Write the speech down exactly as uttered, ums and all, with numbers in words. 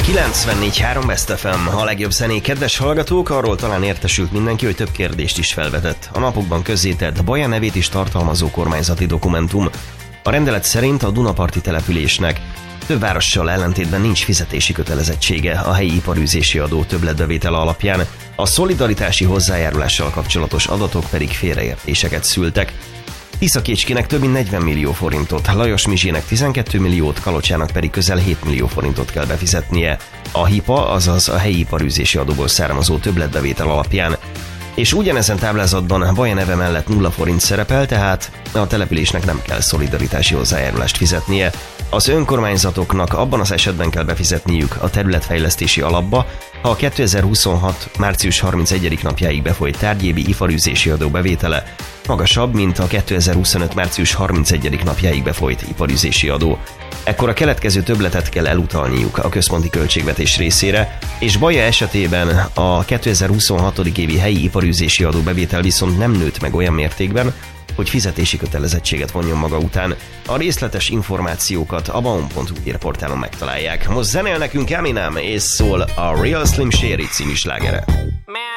kilencvennégy három Best ef em, a legjobb zenék. Kedves hallgatók, arról talán értesült mindenki, hogy több kérdést is felvetett. A napokban közzétett Baja nevét is tartalmazó kormányzati dokumentum. A rendelet szerint a Dunaparti településnek több várossal ellentétben nincs fizetési kötelezettsége a helyi iparűzési adó többletbevétel alapján, a szolidaritási hozzájárulással kapcsolatos adatok pedig félreértéseket szültek. Tiszakécskinek több mint negyven millió forintot, Lajos Mizsének tizenkét milliót, Kalocsának pedig közel hét millió forintot kell befizetnie a hipa, azaz a helyi iparűzési adóból származó többletbevétel alapján. És ugyanezen táblázatban Baja neve mellett nulla forint szerepel, tehát a településnek nem kell szolidaritási hozzájárulást fizetnie. Az önkormányzatoknak abban az esetben kell befizetniük a területfejlesztési alapba, ha a kétezer-huszonhat. március harmincegyedik napjáig befolyt tárgyévi iparűzési adó bevétele magasabb, mint a kétezer-huszonöt. március harmincegyedik napjáig befolyt iparűzési adó. Ekkor a keletkező többletet kell elutalniuk a központi költségvetés részére, és Baja esetében a kétezer-huszonhat. évi helyi iparűzési adó bevétel viszont nem nőtt meg olyan mértékben, hogy fizetési kötelezettséget vonjon maga után. A részletes információkat a baum pont hu hírportálon megtalálják. Most zenél nekünk Eminem, és szól a Real Slim Shady című slágere.